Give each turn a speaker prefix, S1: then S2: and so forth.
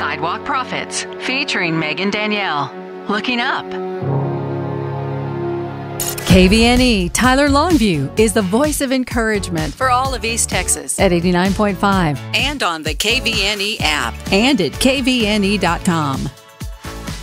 S1: Sidewalk Prophets, featuring Megan Danielle. Looking Up.
S2: KVNE Tyler Longview is the voice of encouragement for all of East Texas at 89.5 and on the KVNE app and at kvne.com.